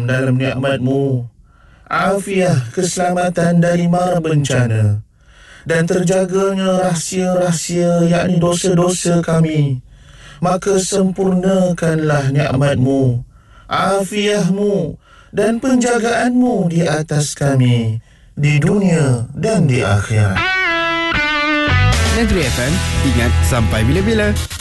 dalam nikmat-Mu, afiah, keselamatan dari mara bencana, dan terjaganya rahsia-rahsia, yakni dosa-dosa kami. Maka sempurnakanlah nikmat-Mu, afiah-Mu dan penjagaan-Mu di atas kami, di dunia dan di akhirat. Negeri FM, ingat sampai bila-bila.